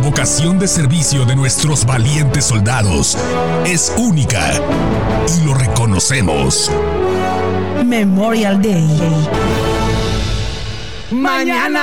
vocación de servicio de nuestros valientes soldados es única y lo reconocemos. Memorial Day. Mañana